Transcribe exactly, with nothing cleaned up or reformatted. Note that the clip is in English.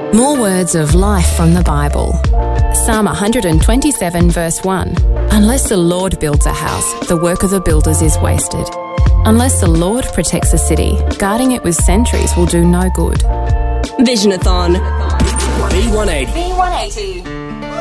More words of life from the Bible. Psalm one twenty-seven verse one. Unless the Lord builds a house, the work of the builders is wasted. Unless the Lord protects a city, guarding it with sentries will do no good. Visionathon. B one eighty. B one eighty.